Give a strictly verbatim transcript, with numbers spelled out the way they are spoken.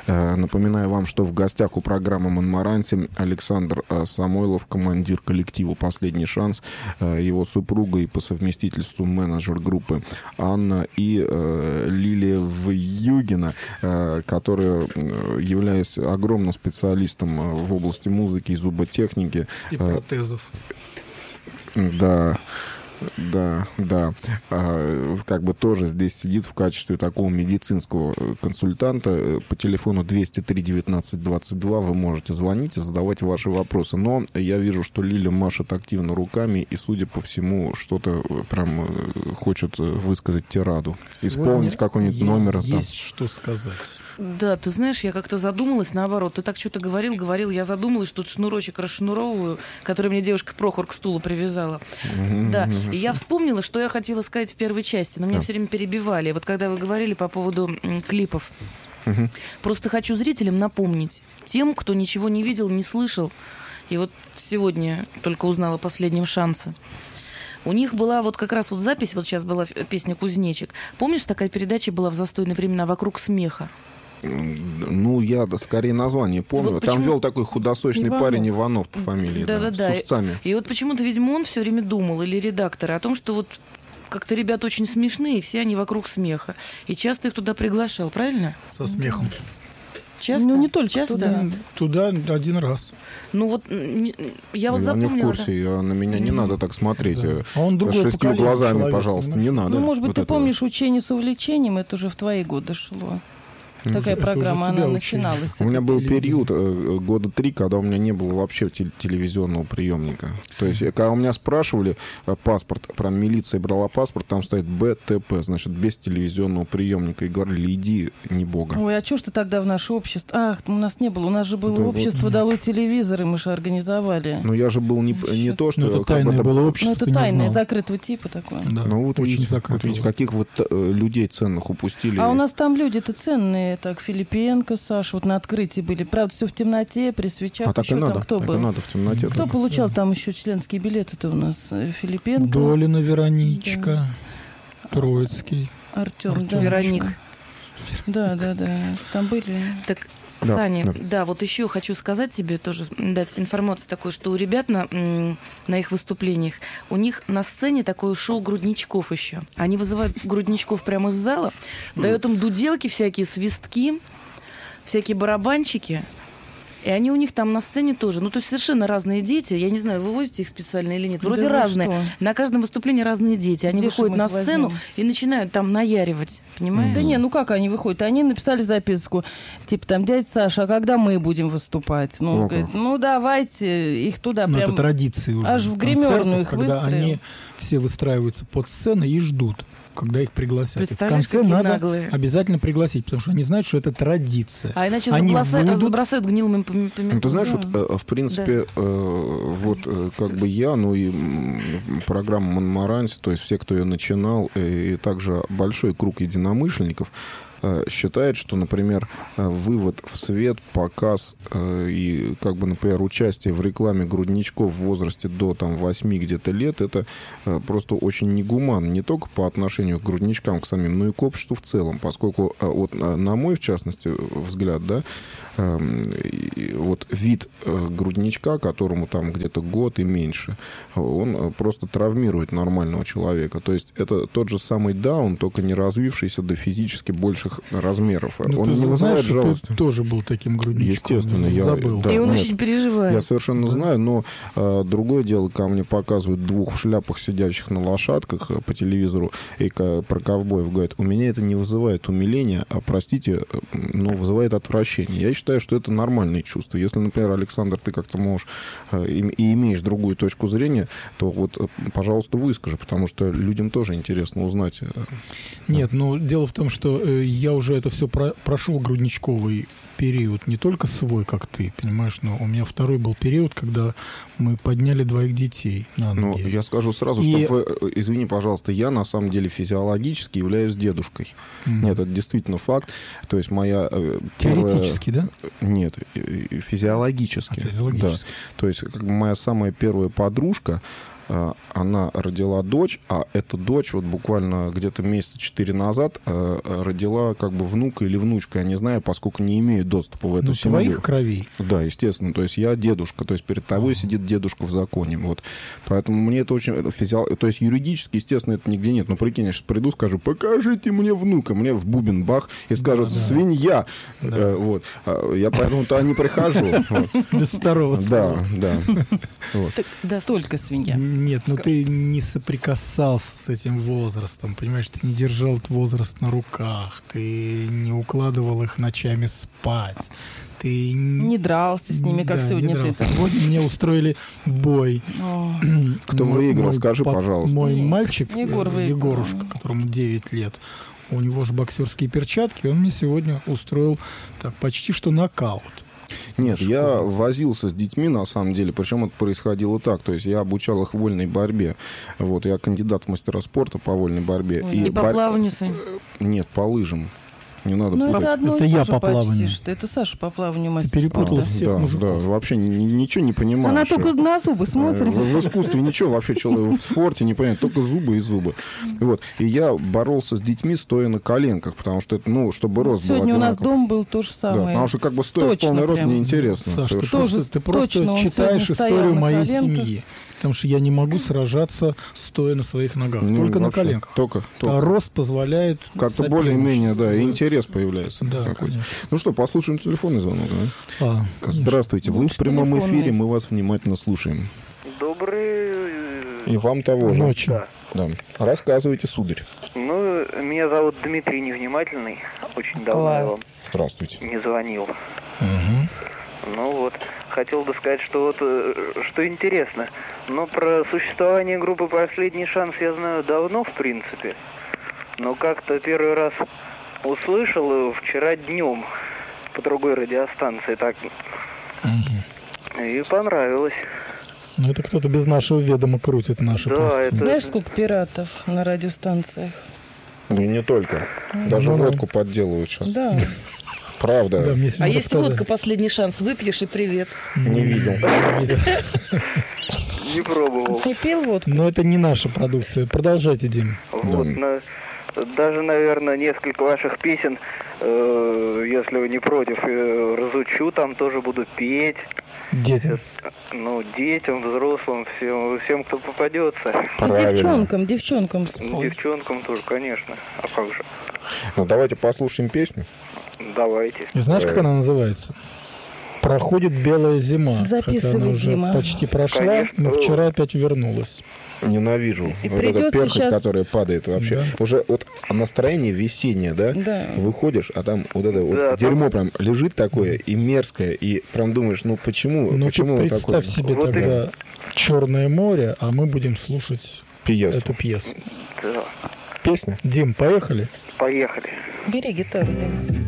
Напоминаю вам, что в гостях у программы «Монмаранси» Александр Самойлов, командир коллектива «Последний шанс», его супруга и по совместительству менеджер группы Анна и Лилия Вьюгина, которая является огромным специалистом в области музыки и зуботехники. И протезов. Да. Да, да. А, как бы тоже здесь сидит в качестве такого медицинского консультанта. По телефону двести три девятнадцать двадцать два вы можете звонить и задавать ваши вопросы. Но я вижу, что Лиля машет активно руками и, судя по всему, что-то прям хочет высказать тираду. Исполнить какой-нибудь номер. Есть там что сказать. Да, ты знаешь, я как-то задумалась, наоборот. Ты так что-то говорил, говорил, я задумалась, что тут шнурочек расшнуровываю, который мне девушка Прохор к стулу привязала. Mm-hmm. Да, и я вспомнила, что я хотела сказать в первой части, но меня yeah. все время перебивали. Вот когда вы говорили по поводу м, клипов. Mm-hmm. Просто хочу зрителям напомнить, тем, кто ничего не видел, не слышал, и вот сегодня только узнала о «Последнем шансе». У них была вот как раз вот запись, вот сейчас была песня «Кузнечик». Помнишь, такая передача была в застойные времена «Вокруг смеха»? Ну, я да, скорее название помню. Вот там вел такой худосочный Иванов. парень Иванов по фамилии, да, да, да, с устцами. И, и вот почему-то, видимо, он все время думал, или редакторы, о том, что вот как-то ребята очень смешные, и все они вокруг смеха. И часто их туда приглашал, правильно? Со смехом. Часто? Ну, не только часто. Туда, туда один раз. Ну, вот я вот я запомнила... не в курсе, да. На меня не надо так смотреть. Да. А он шестью глазами, человек, пожалуйста, не надо. Ну, может быть, вот ты этого. помнишь «Учение с увлечением», это уже в твои годы шло. Такая это программа, она начиналась. У меня был период, э, года три, когда у меня не было вообще телевизионного приемника. То есть, когда у меня спрашивали э, паспорт, прям милиция брала паспорт, там стоит Б Т П, значит, без телевизионного приемника. И говорили, иди, не бога. Ой, а что ж ты тогда в наше общество? Ах, у нас не было, у нас же было да, общество, вот... дало телевизоры, мы же организовали. Ну, я же был не, не то, что... Ну, это тайное было общество, Ну, это тайное, закрытого типа такое. Да, ну, вот очень видите, вот видите, каких вот э, людей ценных упустили. А у нас там люди-то ценные, так, Филипенко, Саша, вот на открытии были. Правда, все в темноте, при свечах. А так и надо, кто так был? и надо в темноте. Кто получал там еще членские билеты-то у нас? Филипенко. Долина, Вероничка, да. Троицкий. Артем, Артем. да. Вероник. Да, да, да. Там были... Так... Да, Саня, да. да, вот еще хочу сказать тебе, тоже дать информацию такую, что у ребят на, на их выступлениях, у них на сцене такое шоу грудничков еще. Они вызывают грудничков прямо из зала, дают им дуделки всякие, свистки, всякие барабанчики. И они у них там на сцене тоже. Ну, то есть совершенно разные дети. Я не знаю, вы возите их специально или нет. Вроде да разные. Что? На каждом выступлении разные дети. Они Где выходят на сцену возьмем? И начинают там наяривать. Понимаешь? Mm-hmm. Да не, ну как они выходят? Они написали записку. Типа там, дядя Саша, а когда мы будем выступать? Ну, говорит, ну давайте их туда ну, прям... это традиции уже. Аж в гримерную их когда выстроил. Они все выстраиваются под сценой и ждут, когда их пригласят. И в конце какие надо наглые. Обязательно пригласить, потому что они знают, что это традиция. А иначе они забросают, будут... забросают гнилыми помидорами. Ну, ты знаешь, да. вот, в принципе, да. вот как бы я, ну и программа «Монмаранси», то есть все, кто ее начинал, и также большой круг единомышленников, считает, что, например, вывод в свет, показ и, как бы, например, участие в рекламе грудничков в возрасте до там, восьми где-то лет, это просто очень негуманно, не только по отношению к грудничкам, к самим, но и к обществу в целом, поскольку, вот, на мой, в частности, взгляд, да, вот вид грудничка, которому там где-то год и меньше, он просто травмирует нормального человека. То есть это тот же самый даун, только не развившийся до физически больших размеров. Ну, он ты не вызывает знаешь, жалости. Ты тоже был таким грудничком. Естественно, я забыл. Да, и он нет, очень переживает. Я совершенно да. знаю, но а, другое дело, ко мне показывают двух в шляпах, сидящих на лошадках по телевизору, и про ковбоев говорят, у меня это не вызывает умиления, а, простите, но вызывает отвращение. Я считаю, что это нормальные чувства. Если, например, Александр, ты как-то можешь а, и, и имеешь другую точку зрения, то вот, пожалуйста, выскажи, потому что людям тоже интересно узнать. Нет, ну, дело в том, что э, я уже это все про- прошел грудничковый период, не только свой, как ты, понимаешь, но у меня второй был период, когда мы подняли двоих детей на ноги. Ну, я скажу сразу, И... что, вы, извини, пожалуйста, я на самом деле физиологически являюсь дедушкой. Mm-hmm. Нет, это действительно факт. То есть моя э, первая... Теоретически, да? Нет, физиологически. А, физиологически. Да. То есть как бы моя самая первая подружка, она родила дочь, а эта дочь вот буквально где-то месяца четыре назад родила как бы внука или внучка, я не знаю, поскольку не имею доступа в эту ну, семью. Твоих кровей? Да, естественно. То есть я дедушка, то есть перед тобой сидит дедушка в законе. Вот. Поэтому мне это очень... Это физиол... То есть юридически, естественно, это нигде нет. Но прикинь, я сейчас приду, скажу, покажите мне внука. Мне в бубен бах и скажут, да, свинья. Да. Э, вот. Я поэтому-то не прихожу. Без второго слова. Да, да. Да, только свинья. Нет, ну ты не соприкасался с этим возрастом, понимаешь, ты не держал этот возраст на руках, ты не укладывал их ночами спать, ты не дрался с ними, как да, сегодня ты. Сегодня мне устроили бой. Кто выиграл, мой, скажи, под, пожалуйста. Мой мальчик, Егор Егорушка, которому девять лет, у него же боксерские перчатки, он мне сегодня устроил так, почти что нокаут. Нет, я возился с детьми, на самом деле, причем это происходило так, то есть я обучал их вольной борьбе. Вот, я кандидат в мастера спорта по вольной борьбе. И, и по бор... плаванию, Сань? Нет, по лыжам. Не надо ну, путать. Это, одно это я по плаванию. Что это Саша по плаванию мастер. Ты перепутал всех да, мужиков. Да, вообще ничего не понимаю. Она только на зубы смотрит. В искусстве ничего вообще, человек в спорте не понимает, только зубы и зубы. Вот. И я боролся с детьми, стоя на коленках, потому что это, ну, чтобы рост был. Сегодня у нас дом был то же самое. Да, потому что как бы стоя в полный рост неинтересно. Саша, ты, тоже, ты просто читаешь историю моей семьи. Потому что я не могу сражаться стоя на своих ногах, ну, только вообще, на коленках. Только, только. А рост позволяет... Как-то более-менее, да, интерес появляется. Да, ну что, послушаем телефонный звонок. Да? А, Здравствуйте, вы в прямом телефонный. эфире, мы вас внимательно слушаем. Добрый... И вам того же. Ночи. Да. Да. Рассказывайте, сударь. Ну, меня зовут Дмитрий Невнимательный. Очень давно я вам Здравствуйте. не звонил. Угу. Ну вот, хотел бы сказать, что вот, что интересно. Но про существование группы «Последний шанс» я знаю давно, в принципе. Но как-то первый раз услышал вчера днем по другой радиостанции. Так. Угу. И понравилось. Ну, это кто-то без нашего ведома крутит наши да, пластины. это... Знаешь, сколько пиратов на радиостанциях? Ну, и не только. Даже ну, водку да. подделывают сейчас. Да. Правда. Да, а есть рассказали. Водка «Последний шанс». Выпьешь и привет. Не видел. Не пробовал. Не пил водку? Но это не наша продукция. Продолжайте, Дим. Вот, на... Даже, наверное, несколько ваших песен, э, если вы не против, э, разучу, там тоже буду петь. Детям? Ну, детям, взрослым, всем, всем, кто попадется. И девчонкам, девчонкам. Спой. Девчонкам тоже, конечно. А как же? Ну, давайте послушаем песню. Давайте. И знаешь, как она называется? «Проходит белая зима». Записывай, хотя она уже Дима. почти прошла, конечно. Но вчера опять вернулась. Ненавижу. И вот эта перхоть, сейчас... которая падает вообще. Да. Уже вот настроение весеннее, да? Да. Выходишь, а там вот это вот да, дерьмо там... прям лежит такое и мерзкое, и прям думаешь, ну почему? Ну почему ты представь такое? себе вот тогда и... Черное море, а мы будем слушать пьесу. эту пьесу. Да. Песня? Дим, поехали? Поехали. Бери гитару, Дим.